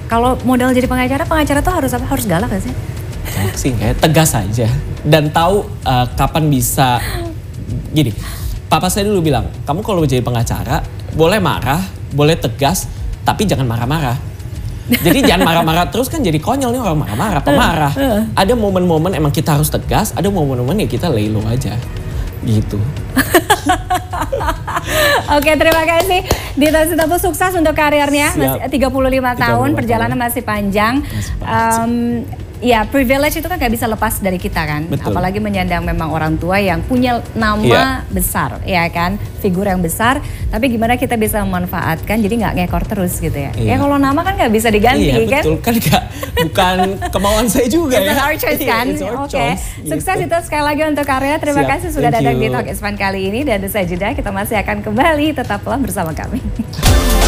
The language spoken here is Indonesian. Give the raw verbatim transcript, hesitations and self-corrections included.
Kalau modal jadi pengacara, pengacara tuh harus apa? Harus galak gak sih? Galak sih, kayak tegas aja. Dan tahu uh, kapan bisa, gini, papa saya dulu bilang, kamu kalau jadi pengacara, boleh marah, boleh tegas, tapi jangan marah-marah. Jadi jangan marah-marah terus, kan jadi konyol nih orang marah-marah, pemarah. Ada momen-momen emang kita harus tegas, ada momen-momen ya kita lay low aja. Gitu. Oke, terima kasih Dito Sitompul, sukses untuk karirnya. Masih tiga puluh lima tahun, perjalanan tahun. masih panjang. Masih um, ya, privilege itu kan gak bisa lepas dari kita kan. Betul. Apalagi menyandang memang orang tua yang punya nama yeah. besar, ya kan, figur yang besar. Tapi gimana kita bisa memanfaatkan, jadi nggak ngekor terus gitu ya. Yeah. Ya kalau nama kan nggak bisa diganti yeah, kan. Betul, kan gak, bukan kemauan saya juga ya. It's our choice kan. Yeah, Oke, okay. Sukses gitu. Itu sekali lagi untuk karya. Terima Siap. kasih sudah Thank datang you. di Talk Is Fun kali ini. Dan usai jeda kita masih akan kembali, tetaplah bersama kami.